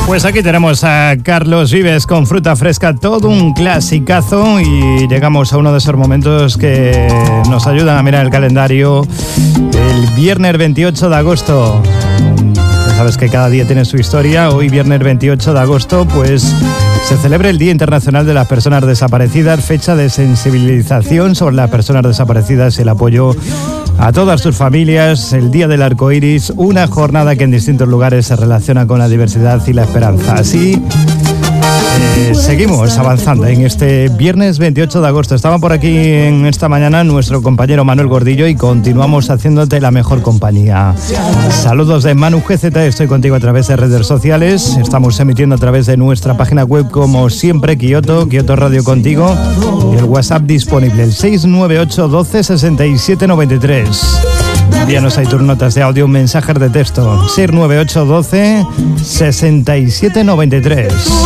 Pues aquí tenemos a Carlos Vives con Fruta Fresca, todo un clasicazo, y llegamos a uno de esos momentos que nos ayudan a mirar el calendario. El viernes 28 de agosto, ya sabes que cada día tiene su historia. Hoy, viernes 28 de agosto, pues se celebra el Día Internacional de las Personas Desaparecidas, fecha de sensibilización sobre las personas desaparecidas y el apoyo a todas sus familias, el Día del Arco Iris, una jornada que en distintos lugares se relaciona con la diversidad y la esperanza. Así seguimos avanzando en este viernes 28 de agosto. Estaba por aquí en esta mañana nuestro compañero Manuel Gordillo y continuamos haciéndote la mejor compañía. Saludos de Manu GZ, estoy contigo a través de redes sociales. Estamos emitiendo a través de nuestra página web, como siempre, Kioto Radio Contigo, y el WhatsApp disponible, el 698 12 67 93. Envíanos ahí tus notas de audio, mensajes de texto, 698 12 67 93.